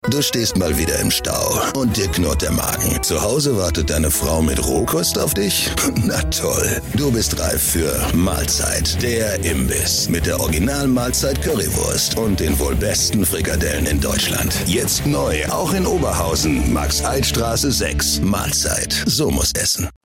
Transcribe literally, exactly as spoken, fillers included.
Du stehst mal wieder im Stau und dir knurrt der Magen. Zu Hause wartet deine Frau mit Rohkost auf dich? Na toll, du bist reif für Mahlzeit, der Imbiss mit der Original-Mahlzeit Currywurst und den wohl besten Frikadellen in Deutschland. Jetzt neu, auch in Oberhausen, Max-Eyck-Straße sechs. Mahlzeit, so muss essen.